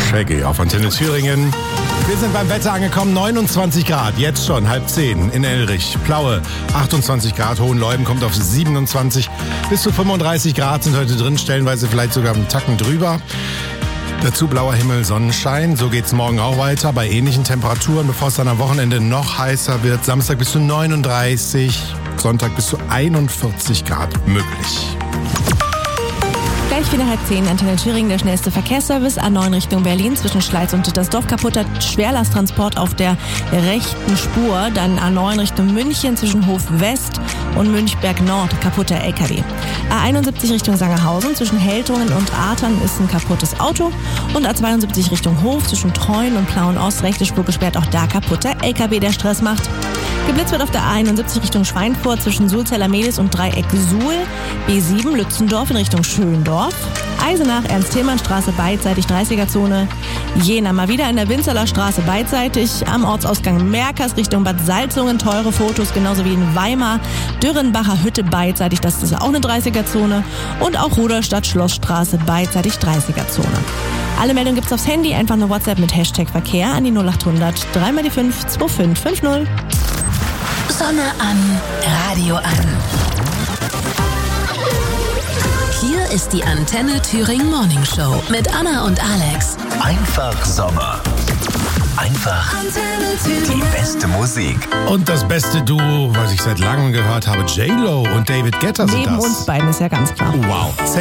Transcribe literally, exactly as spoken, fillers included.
Shaggy auf Antenne Thüringen. Wir sind beim Wetter angekommen, neunundzwanzig Grad, jetzt schon, halb zehn in Elrich. Plaue, achtundzwanzig Grad, Hohenleuben kommt auf siebenundzwanzig. Bis zu fünfunddreißig Grad sind heute drin, stellenweise vielleicht sogar einen Tacken drüber. Dazu blauer Himmel, Sonnenschein. So geht's morgen auch weiter bei ähnlichen Temperaturen, bevor es dann am Wochenende noch heißer wird. Samstag bis zu neununddreißig, Sonntag bis zu einundvierzig Grad möglich. Gleich wieder halb zehn, Antenne Thüringen, der schnellste Verkehrsservice. A neun Richtung Berlin zwischen Schleiz und Dittersdorf kaputter Schwerlasttransport auf der rechten Spur. Dann A neun Richtung München zwischen Hof West und Münchberg Nord, kaputter L K W. A einundsiebzig Richtung Sangerhausen zwischen Heltungen und Artern ist ein kaputtes Auto. Und A zweiundsiebzig Richtung Hof zwischen Treuen und Plauen Ost, rechte Spur gesperrt, auch da kaputter L K W, der Stress macht. Geblitzt wird auf der A einundsiebzig Richtung Schweinfurt zwischen Sulzeller Medis und Dreieck Suhl. B sieben Lützendorf in Richtung Schöndorf. Eisenach, Ernst-Thälmann-Straße beidseitig dreißiger-Zone. Jena mal wieder in der Winzeler Straße beidseitig. Am Ortsausgang Merkers Richtung Bad Salzungen teure Fotos, genauso wie in Weimar. Dürrenbacher Hütte beidseitig, das ist auch eine dreißiger-Zone. Und auch Ruderstadt Schlossstraße beidseitig dreißiger-Zone. Alle Meldungen gibt's aufs Handy, einfach eine WhatsApp mit Hashtag Verkehr an die null achthundert drei mal die fünf zwei fünf fünf null. Sonne an, Radio an. Hier ist die Antenne Thüringen Morning Show mit Anna und Alex. Einfach Sommer. Einfach die beste Musik. Und das beste Duo, was ich seit langem gehört habe, J-Lo und David Guetta sind Neben das. uns beiden ist ja ganz klar. Wow.